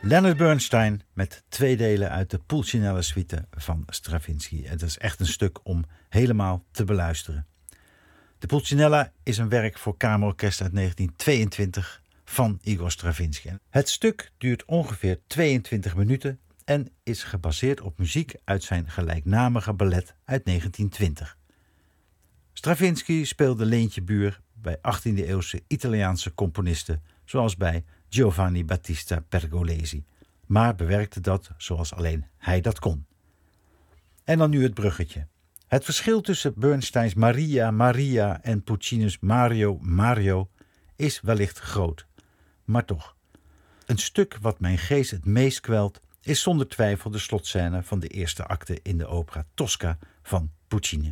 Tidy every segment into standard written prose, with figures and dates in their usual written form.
Leonard Bernstein met 2 delen uit de Pulcinella suite van Stravinsky. Het is echt een stuk om helemaal te beluisteren. De Pulcinella is een werk voor kamerorkest uit 1922 van Igor Stravinsky. Het stuk duurt ongeveer 22 minuten en is gebaseerd op muziek uit zijn gelijknamige ballet uit 1920. Stravinsky speelde leentje buur bij 18e-eeuwse Italiaanse componisten zoals bij Giovanni Battista Pergolesi, maar bewerkte dat zoals alleen hij dat kon. En dan nu het bruggetje. Het verschil tussen Bernsteins Maria Maria en Puccini's Mario Mario is wellicht groot, maar toch. Een stuk wat mijn geest het meest kwelt is zonder twijfel de slotscène van de eerste acte in de opera Tosca van Puccini.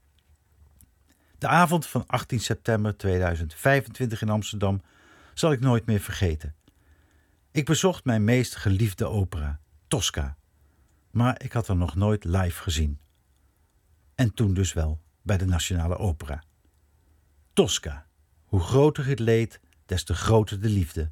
De avond van 18 september 2025 in Amsterdam zal ik nooit meer vergeten. Ik bezocht mijn meest geliefde opera, Tosca, maar ik had haar nog nooit live gezien. En toen dus wel bij de Nationale Opera. Tosca, hoe groter het leed, des te groter de liefde.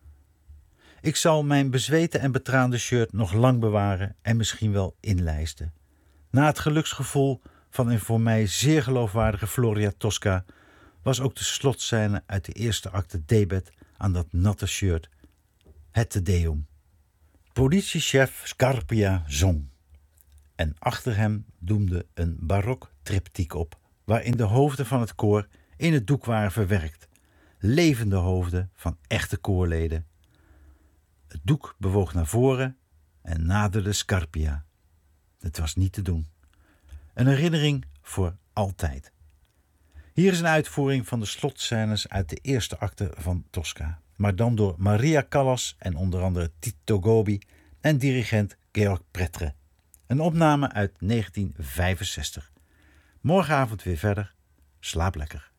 Ik zal mijn bezweten en betraande shirt nog lang bewaren en misschien wel inlijsten. Na het geluksgevoel van een voor mij zeer geloofwaardige Floria Tosca was ook de slotscène uit de eerste acte debet aan dat natte shirt het Te Deum. Politiechef Scarpia zong. En achter hem doemde een barok triptiek op, waarin de hoofden van het koor in het doek waren verwerkt. Levende hoofden van echte koorleden. Het doek bewoog naar voren en naderde Scarpia. Het was niet te doen. Een herinnering voor altijd. Hier is een uitvoering van de slotscènes uit de eerste acte van Tosca, maar dan door Maria Callas en onder andere Tito Gobbi en dirigent Georg Pretre. Een opname uit 1965. Morgenavond weer verder. Slaap lekker.